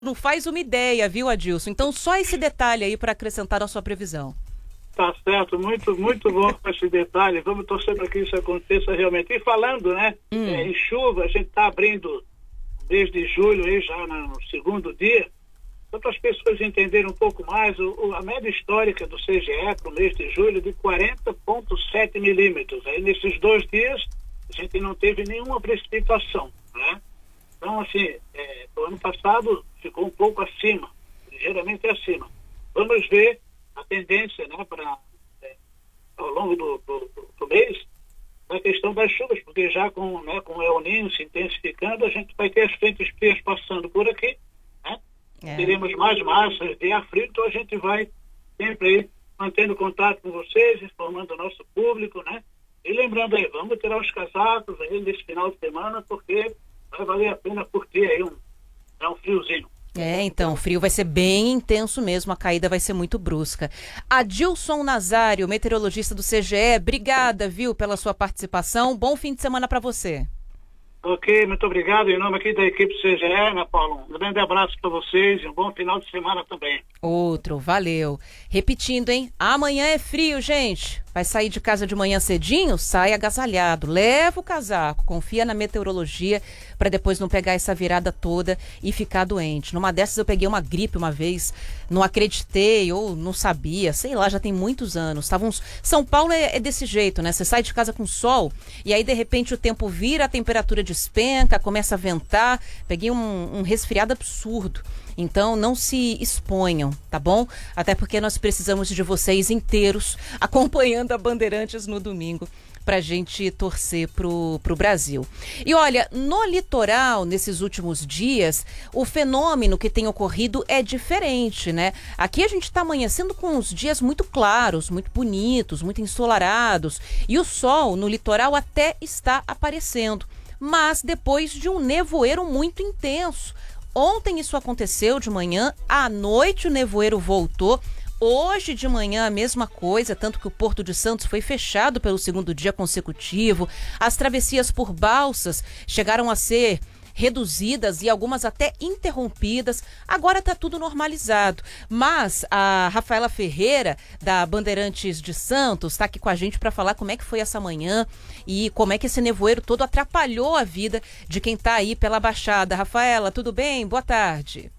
não faz uma ideia, viu, Adilson? Então, só esse detalhe aí para acrescentar na sua previsão. Tá certo, muito, muito bom esse detalhe. Vamos torcer para que isso aconteça realmente. E falando, né, em chuva, a gente está abrindo desde julho, aí já no segundo dia, só para as pessoas entenderem um pouco mais, a média histórica do CGE para o mês de julho de 40,7 milímetros. Aí nesses 2 dias, a gente não teve nenhuma precipitação, né? Então, assim, o ano passado ficou um pouco acima, ligeiramente acima. Vamos ver a tendência, né, ao longo do mês, a questão das chuvas, porque já com o El Niño se intensificando, a gente vai ter as frentes frias passando por aqui, né? Teremos mais massas de ar frio, então a gente vai sempre aí mantendo contato com vocês, informando o nosso público, né? E lembrando aí, vamos tirar os casacos aí nesse final de semana, porque vai valer a pena curtir aí um friozinho. Então, o frio vai ser bem intenso mesmo, a caída vai ser muito brusca. Adilson Nazário, meteorologista do CGE, obrigada, viu, pela sua participação. Bom fim de semana para você. Ok, muito obrigado. Em nome aqui da equipe CGE, né, Paulo? Um grande abraço para vocês e um bom final de semana também. Outro, valeu. Repetindo, hein? Amanhã é frio, gente. Vai sair de casa de manhã cedinho? Sai agasalhado. Leva o casaco. Confia na meteorologia para depois não pegar essa virada toda e ficar doente. Numa dessas eu peguei uma gripe uma vez, não acreditei ou não sabia, sei lá, já tem muitos anos. São Paulo é desse jeito, né? Você sai de casa com sol e aí de repente o tempo vira, a temperatura despenca, começa a ventar. Peguei um resfriado absurdo. Então não se exponham, tá bom? Até porque nós precisamos de vocês inteiros acompanhando a Bandeirantes no domingo pra gente torcer pro Brasil. E olha, no litoral, nesses últimos dias, o fenômeno que tem ocorrido é diferente, né? Aqui a gente tá amanhecendo com uns dias muito claros, muito bonitos, muito ensolarados, e o sol no litoral até está aparecendo, mas depois de um nevoeiro muito intenso. Ontem isso aconteceu de manhã, à noite o nevoeiro voltou. Hoje de manhã a mesma coisa, tanto que o Porto de Santos foi fechado pelo segundo dia consecutivo. As travessias por balsas chegaram a ser reduzidas e algumas até interrompidas. Agora está tudo normalizado. Mas a Rafaela Ferreira, da Bandeirantes de Santos, está aqui com a gente para falar como é que foi essa manhã e como é que esse nevoeiro todo atrapalhou a vida de quem está aí pela Baixada. Rafaela, tudo bem? Boa tarde.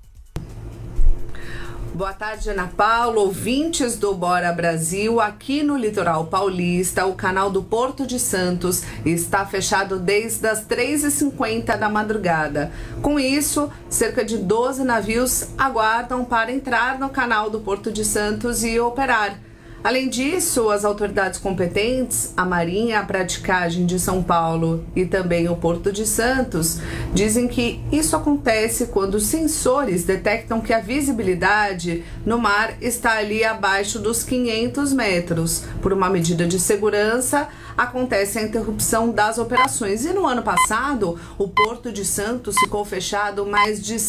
Boa tarde, Ana Paula, ouvintes do Bora Brasil. Aqui no litoral paulista, o canal do Porto de Santos está fechado desde as 3h50 da madrugada. Com isso, cerca de 12 navios aguardam para entrar no canal do Porto de Santos e operar. Além disso, as autoridades competentes, a Marinha, a Praticagem de São Paulo e também o Porto de Santos, dizem que isso acontece quando os sensores detectam que a visibilidade no mar está ali abaixo dos 500 metros. Por uma medida de segurança, acontece a interrupção das operações. E no ano passado, o Porto de Santos ficou fechado mais de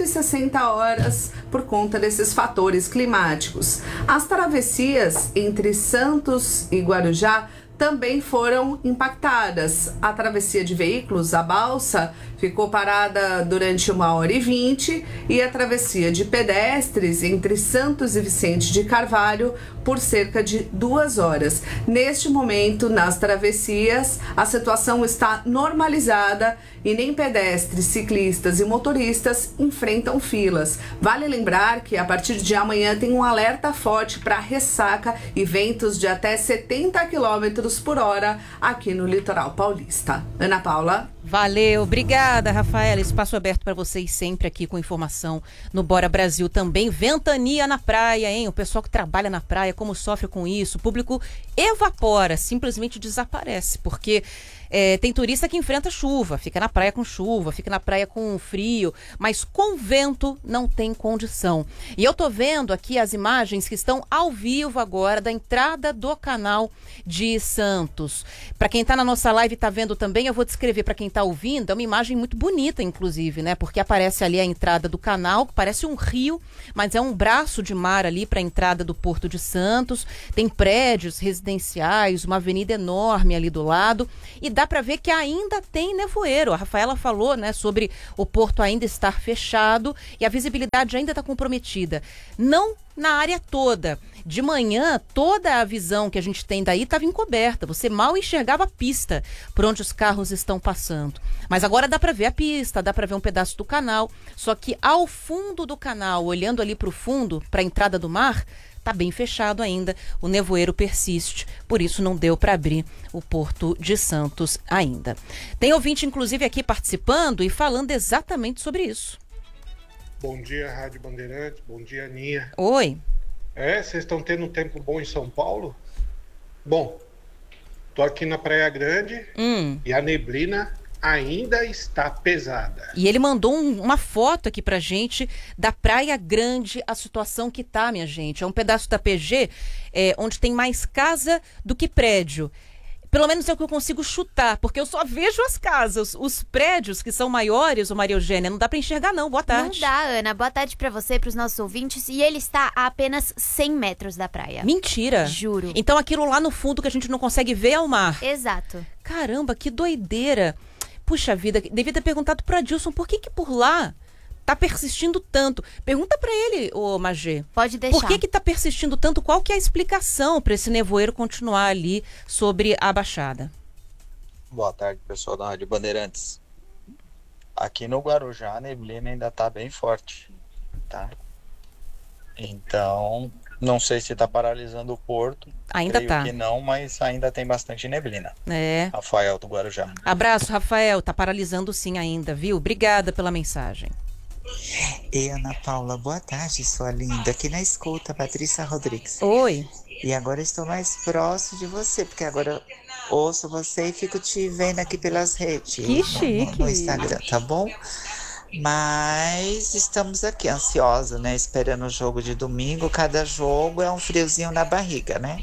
160 horas por conta desses fatores climáticos. As travessias entre Santos e Guarujá também foram impactadas. A travessia de veículos, a balsa, ficou parada durante 1h20 e a travessia de pedestres entre Santos e Vicente de Carvalho por cerca de 2 horas. Neste momento, nas travessias, a situação está normalizada e nem pedestres, ciclistas e motoristas enfrentam filas. Vale lembrar que a partir de amanhã tem um alerta forte para ressaca e ventos de até 70 km por hora aqui no litoral paulista. Ana Paula. Valeu, obrigada, Rafaela. Espaço aberto para vocês sempre aqui com informação no Bora Brasil também. Ventania na praia, hein? O pessoal que trabalha na praia, como sofre com isso? O público evapora, simplesmente desaparece, porque tem turista que enfrenta chuva, fica na praia com chuva, fica na praia com frio, mas com vento não tem condição. E eu tô vendo aqui as imagens que estão ao vivo agora da entrada do canal de Santos. Para quem tá na nossa live e tá vendo também, eu vou descrever para quem tá ouvindo, é uma imagem muito bonita, inclusive, né? Porque aparece ali a entrada do canal, que parece um rio, mas é um braço de mar ali para a entrada do Porto de Santos. Tem prédios residenciais, uma avenida enorme ali do lado, e dá para ver que ainda tem nevoeiro. A Rafaela falou, né, sobre o porto ainda estar fechado e a visibilidade ainda está comprometida. Não na área toda. De manhã, toda a visão que a gente tem daí estava encoberta. Você mal enxergava a pista por onde os carros estão passando. Mas agora dá para ver a pista, dá para ver um pedaço do canal. Só que ao fundo do canal, olhando ali para o fundo, para a entrada do mar, está bem fechado ainda. O nevoeiro persiste. Por isso não deu para abrir o Porto de Santos ainda. Tem ouvinte, inclusive, aqui participando e falando exatamente sobre isso. Bom dia, Rádio Bandeirantes. Bom dia, Aninha. Oi. Vocês estão tendo um tempo bom em São Paulo? Bom, tô aqui na Praia Grande e a neblina ainda está pesada. E ele mandou uma foto aqui pra gente da Praia Grande, a situação que tá, minha gente. É um pedaço da PG onde tem mais casa do que prédio. Pelo menos é o que eu consigo chutar, porque eu só vejo as casas. Os prédios que são maiores, ô Maria Eugênia, não dá pra enxergar não. Boa tarde. Não dá, Ana. Boa tarde pra você, pros nossos ouvintes. E ele está a apenas 100 metros da praia. Mentira. Juro. Então aquilo lá no fundo que a gente não consegue ver é o mar. Exato. Caramba, que doideira. Puxa vida, devia ter perguntado pro Adilson por que por lá tá persistindo tanto. Pergunta pra ele, ô Magê. Pode deixar. Por que tá persistindo tanto? Qual que é a explicação para esse nevoeiro continuar ali sobre a Baixada? Boa tarde, pessoal da Rádio Bandeirantes. Aqui no Guarujá a neblina ainda tá bem forte, tá? Então, não sei se tá paralisando o porto. Ainda Creio tá. que não, mas ainda tem bastante neblina. Rafael do Guarujá. Abraço, Rafael. Tá paralisando sim ainda, viu? Obrigada pela mensagem. Ei, Ana Paula, boa tarde, sua linda. Aqui na escuta, Patrícia Rodrigues. Oi. E agora estou mais próximo de você, porque agora ouço você e fico te vendo aqui pelas redes. Que chique. No Instagram, tá bom? Mas estamos aqui ansiosos, né? Esperando o jogo de domingo. Cada jogo é um friozinho na barriga, né?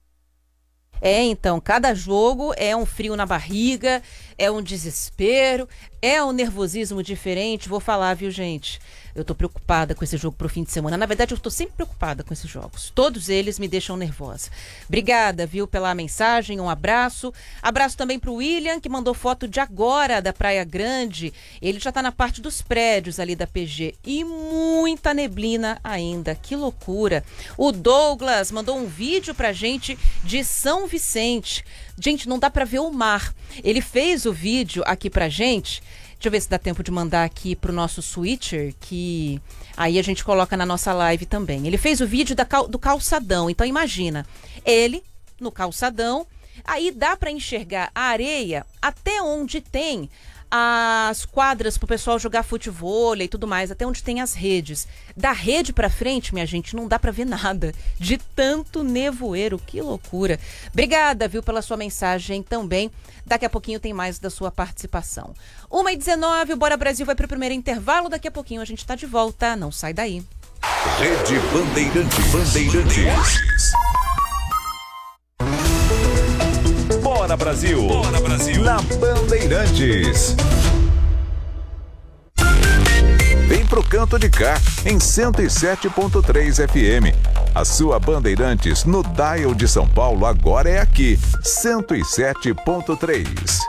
Então, cada jogo é um frio na barriga, é um desespero, é um nervosismo diferente. Vou falar, viu, gente? Eu tô preocupada com esse jogo pro fim de semana. Na verdade, eu tô sempre preocupada com esses jogos. Todos eles me deixam nervosa. Obrigada, viu, pela mensagem. Um abraço. Abraço também pro William, que mandou foto de agora da Praia Grande. Ele já tá na parte dos prédios ali da PG. E muita neblina ainda. Que loucura. O Douglas mandou um vídeo pra gente de São Vicente. Gente, não dá pra ver o mar. Ele fez o vídeo aqui pra gente. Deixa eu ver se dá tempo de mandar aqui pro nosso switcher, que aí a gente coloca na nossa live também. Ele fez o vídeo do calçadão, então imagina, ele no calçadão, aí dá para enxergar a areia até onde tem as quadras pro pessoal jogar futevôlei e tudo mais, até onde tem as redes. Da rede pra frente, minha gente, não dá pra ver nada de tanto nevoeiro, que loucura. Obrigada, viu, pela sua mensagem também. Daqui a pouquinho tem mais da sua participação. 1h19, o Bora Brasil vai pro primeiro intervalo, daqui a pouquinho a gente tá de volta, não sai daí. Rede Bandeirantes. Bora Brasil! Bora Brasil! Na Bandeirantes. Vem pro canto de cá, em 107.3 FM. A sua Bandeirantes no dial de São Paulo agora é aqui, 107.3.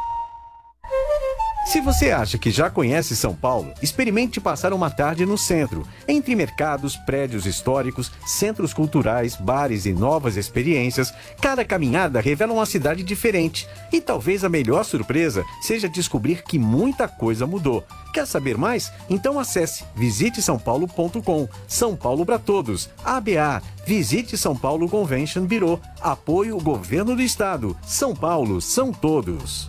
Se você acha que já conhece São Paulo, experimente passar uma tarde no centro, entre mercados, prédios históricos, centros culturais, bares e novas experiências. Cada caminhada revela uma cidade diferente. E talvez a melhor surpresa seja descobrir que muita coisa mudou. Quer saber mais? Então acesse visitesaopaulo.com. São Paulo para todos. ABA, Visite São Paulo Convention Bureau. Apoio Governo do Estado. São Paulo são todos.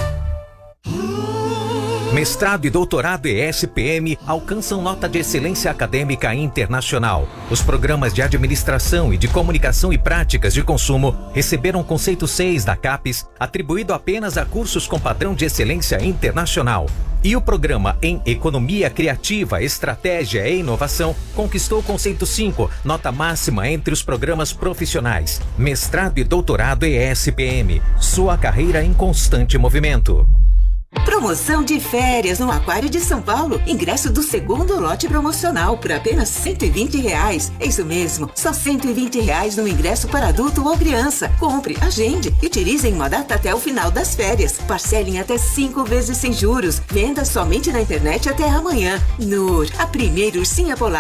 Mestrado e doutorado ESPM alcançam nota de excelência acadêmica internacional. Os programas de administração e de comunicação e práticas de consumo receberam conceito 6 da CAPES, atribuído apenas a cursos com padrão de excelência internacional. E o programa em Economia Criativa, Estratégia e Inovação conquistou o conceito 5, nota máxima entre os programas profissionais. Mestrado e doutorado ESPM, sua carreira em constante movimento. Promoção de férias no Aquário de São Paulo. Ingresso do segundo lote promocional por apenas R$120. É isso mesmo, só R$120 no ingresso para adulto ou criança. Compre, agende e utilize em uma data até o final das férias. Parcelem até 5 vezes sem juros. Venda somente na internet até amanhã. Nur, a primeira ursinha polar